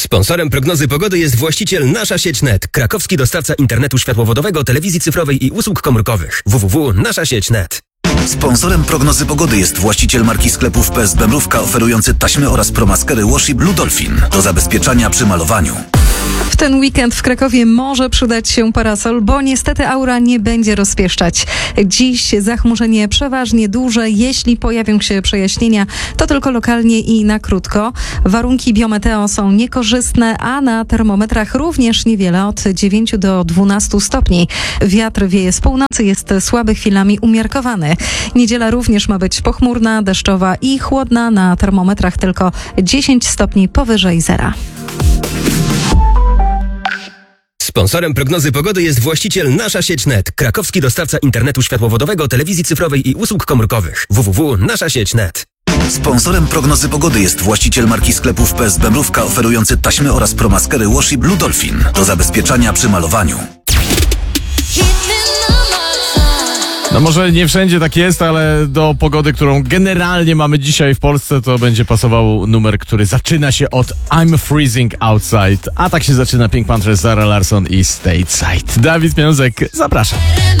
Sponsorem prognozy pogody jest właściciel Nasza Sieć Net, krakowski dostawca internetu światłowodowego, telewizji cyfrowej i usług komórkowych. www.naszasieć.net. Sponsorem prognozy pogody jest właściciel marki sklepów PS Mrówka oferujący taśmy oraz promaskery Washi Blue Dolphin do zabezpieczania przy malowaniu. W ten weekend w Krakowie może przydać się parasol, bo niestety aura nie będzie rozpieszczać. Dziś zachmurzenie przeważnie duże. Jeśli pojawią się przejaśnienia, to tylko lokalnie i na krótko. Warunki biometeo są niekorzystne, a na termometrach również niewiele, od 9 do 12 stopni. Wiatr wieje z północy, jest słaby, chwilami umiarkowany. Niedziela również ma być pochmurna, deszczowa i chłodna. Na termometrach tylko 10 stopni powyżej zera. Sponsorem prognozy pogody jest właściciel Nasza Sieć Net, krakowski dostawca internetu światłowodowego, telewizji cyfrowej i usług komórkowych. www.naszasieć.net. Sponsorem prognozy pogody jest właściciel marki sklepów PS Mrówka oferujący taśmy oraz promaskery Washi Blue Dolphin do zabezpieczania przy malowaniu. No może nie wszędzie tak jest, ale do pogody, którą generalnie mamy dzisiaj w Polsce, to będzie pasował numer, który zaczyna się od I'm Freezing Outside. A tak się zaczyna Pink Panther, Zara Larsson i Stateside. Dawid Miążek, zapraszam.